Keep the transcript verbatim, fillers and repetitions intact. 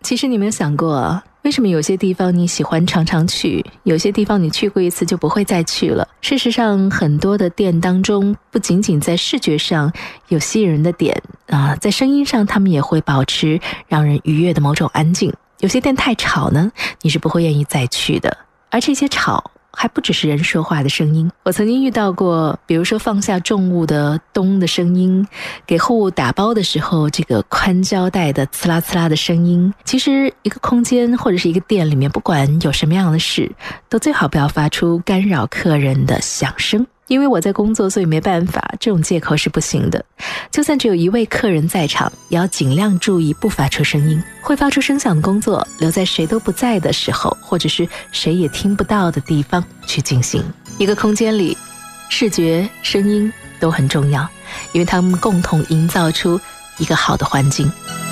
其实你有没有想过，为什么有些地方你喜欢常常去，有些地方你去过一次就不会再去了？事实上，很多的店当中，不仅仅在视觉上有吸引人的点啊，在声音上他们也会保持让人愉悦的某种安静。有些店太吵呢，你是不会愿意再去的。而这些吵还不只是人说话的声音，我曾经遇到过，比如说放下重物的咚的声音，给货物打包的时候这个宽胶带的刺啦刺啦的声音。其实一个空间或者是一个店里面，不管有什么样的事，都最好不要发出干扰客人的响声。因为我在工作，所以没办法，这种借口是不行的。就算只有一位客人在场，也要尽量注意不发出声音。会发出声响的工作，留在谁都不在的时候，或者是谁也听不到的地方去进行。一个空间里，视觉、声音都很重要，因为它们共同营造出一个好的环境。